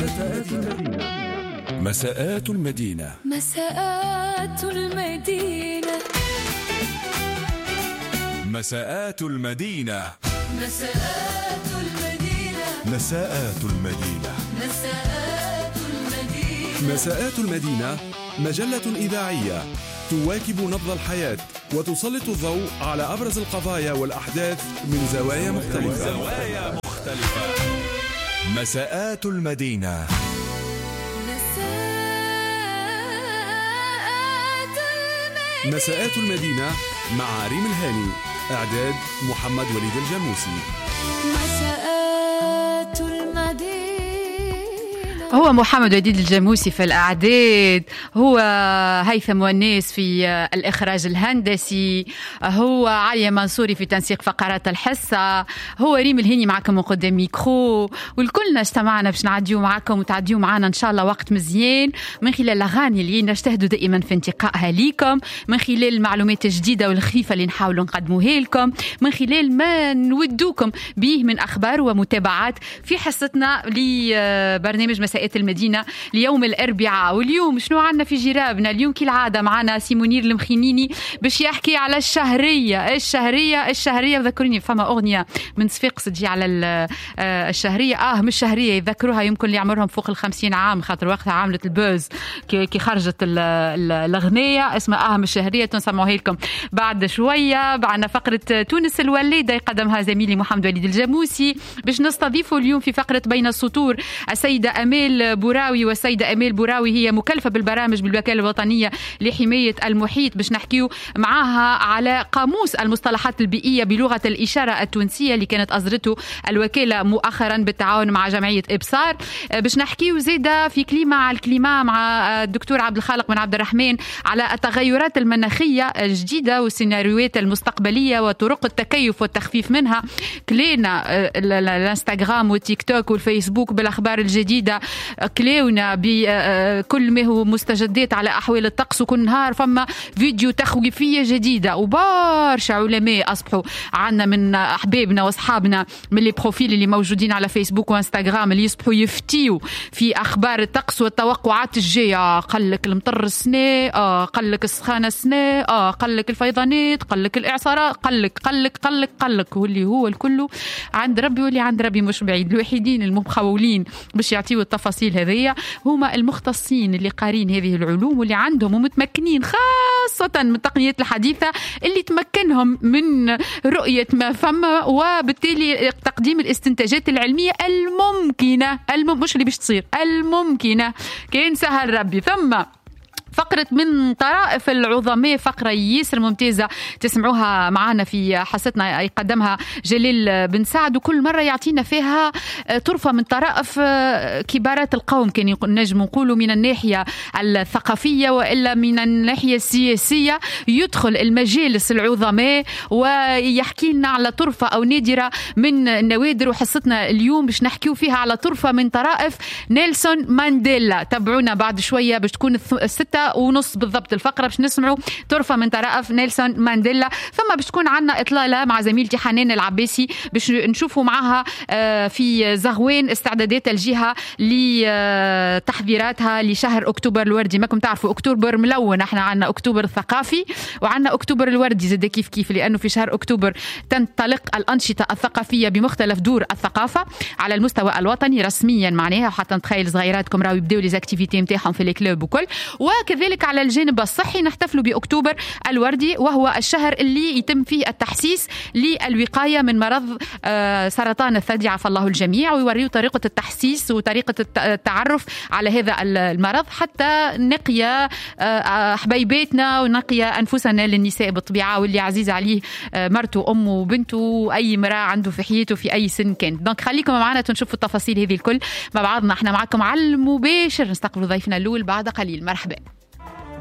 مساءات المدينة. مساءات المدينة. مساءات المدينة. مساءات المدينة. مساءات المدينة. مساءات المدينة. مساءات المدينة مجلة إذاعية تواكب نبض الحياة وتسلط الضوء على أبرز القضايا والأحداث من زوايا مختلفة. مساءات المدينة. مساءات المدينة مع ريم الهاني. إعداد محمد وليد الجاموسي. مساءات المدينة. هو محمد وليد الجاموسي في الأعداد، هو هيثم والناس في الإخراج الهندسي، هو علي منصوري في تنسيق فقرات الحصة، هو ريم الهاني معكم من قدام ميكرو، والكلنا اجتمعنا باش نعديو معكم وتعديو معنا إن شاء الله وقت مزيان من خلال الأغاني اللي نجتهدوا دائما في انتقائها ليكم، من خلال المعلومات الجديدة والخفيفة اللي نحاولوا نقدموها لكم، من خلال ما نودوكم به من أخبار ومتابعات في حصتنا لبرنامج مساءات المدينة ليوم الأربعاء. واليوم شنو عنا في جرابنا؟ اليوم كالعادة معنا سيمونير المخينيني باش يحكي على الشهرية وذكرني فما أغنية من صفاقس تجي على الشهرية، مش شهرية يذكروها يمكن اللي عمرهم فوق 50 عام، خاطر وقتها عملت البوز كي خرجت الأغنية اسمها مش شهرية، تنسمعوها لكم بعد شوية. بعدنا فقرة تونس الوليدة يقدمها زميلي محمد وليد الجاموسي، باش نستضيفه اليوم في فقرة بين السطور السيدة أمال بوراوي. والسيدة أمال بوراوي هي مكلفة بالبرامج بالوكالة الوطنية لحماية المحيط، باش نحكيو معاها على قاموس المصطلحات البيئية بلغة الإشارة التونسية اللي كانت أصدرته الوكالة مؤخرا بالتعاون مع جمعية إبصار. باش نحكيو زيادة في الكليمة مع الدكتور عبد الخالق بن عبد الرحمن على التغيرات المناخية الجديدة والسيناريوهات المستقبلية وطرق التكيف والتخفيف منها. كلينا الانستغرام والتيك توك والفيسبوك بالأخبار الجديدة، كليونا بكل ما هو مستجدات على أحوال الطقس، وكل نهار فما فيديو تخويفية جديدة، وبارشا علماء أصبحوا عنا من أحبابنا وأصحابنا من اللي بروفيل اللي موجودين على فيسبوك وإنستغرام اللي يصبحوا يفتيوا في أخبار الطقس والتوقعات الجاية. قلك المطر السنة، قلك السخانة السنة، قلك الفيضانات، قلك الإعصارات، قلك واللي هو الكل عند ربي، واللي عند ربي مش بعيد. الوحيدين المخولين باش يعطيوا التفاصيل هذه هما المختصين اللي قارين هذه العلوم واللي عندهم ومتمكنين خاصة من التقنيات الحديثة اللي تمكنهم من رؤية ما فما، وبالتالي تقديم الاستنتاجات العلمية الممكنة، مش اللي باش تصير، الممكنة كان سهل ربي. ثم فقرة من طرائف العظماء، فقرة ياسر ممتازة تسمعوها معنا في حصتنا، يقدمها جليل بن سعد، وكل مرة يعطينا فيها طرفة من طرائف كبارات القوم، كان نجم نقولوا من الناحية الثقافية وإلا من الناحية السياسية. يدخل المجالس العظماء ويحكي لنا على طرفة أو نادرة من النوادر، وحصتنا اليوم باش نحكيو فيها على طرفة من طرائف نيلسون مانديلا. تابعونا بعد شوية باش تكون 6:30 بالضبط الفقرة باش نسمعوا طرفة من طرائف نيلسون مانديلا. ثم باش تكون عنا إطلالة مع زميلتي حنان العباسي باش نشوفوا معها في زغوان استعدادات الجهة لتحضيراتها لشهر أكتوبر الوردي. ماكم تعرفوا أكتوبر ملون، احنا عنا أكتوبر الثقافي وعنا أكتوبر الوردي زاد كيف لأنه في شهر أكتوبر تنطلق الأنشطة الثقافية بمختلف دور الثقافة على المستوى الوطني رسميا معناها، وحتى نتخيل صغيراتكم راهو يبداو لي زاكتيفيتي نتاعهم في الكلوب وكل. وكذلك على الجانب الصحي نحتفل بأكتوبر الوردي، وهو الشهر اللي يتم فيه التحسيس للوقاية من مرض سرطان الثدي عفى الله الجميع، ويوريوا طريقة التحسيس وطريقة التعرف على هذا المرض حتى نقي حبيباتنا ونقي أنفسنا للنساء بالطبيعة، واللي عزيز عليه مرته وأمه وبنته وأي مرأة عنده في حياته في أي سن كان. دونك خليكم معنا تنشوفوا التفاصيل هذه الكل مع بعضنا. احنا معكم على المباشر، نستقبل ضيفنا الأول بعد قليل. مرحبا.